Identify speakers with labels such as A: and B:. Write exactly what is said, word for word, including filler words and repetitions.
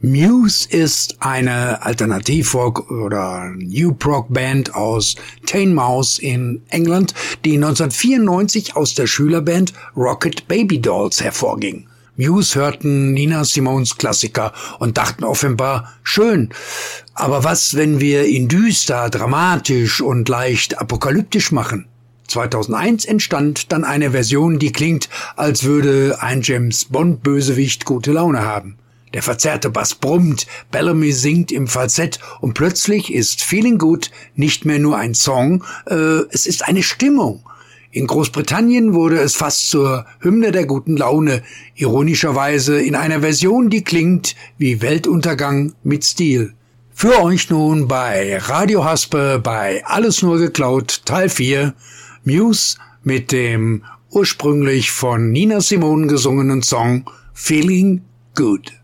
A: Muse ist eine Alternativ-Rock- oder New-Prog-Band aus Teignmouth in England, die neunzehnhundertvierundneunzig aus der Schülerband Rocket Baby Dolls hervorging. Muse hörten Nina Simones Klassiker und dachten offenbar, schön, aber was, wenn wir ihn düster, dramatisch und leicht apokalyptisch machen? zweitausendeins entstand dann eine Version, die klingt, als würde ein James-Bond-Bösewicht gute Laune haben. Der verzerrte Bass brummt, Bellamy singt im Falsett und plötzlich ist Feeling Good nicht mehr nur ein Song, äh, es ist eine Stimmung. In Großbritannien wurde es fast zur Hymne der guten Laune, ironischerweise in einer Version, die klingt wie Weltuntergang mit Stil. Für euch nun bei Radio Haspe bei Alles nur geklaut, Teil vier, Muse mit dem ursprünglich von Nina Simone gesungenen Song Feeling Good.